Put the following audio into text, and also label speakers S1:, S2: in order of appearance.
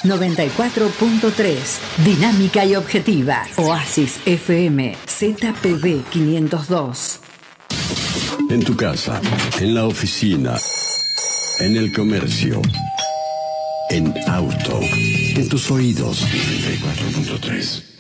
S1: 94.3, dinámica y objetiva. Oasis FM, ZPB 502.
S2: En tu casa, en la oficina, en el comercio, en auto, en tus oídos. 94.3.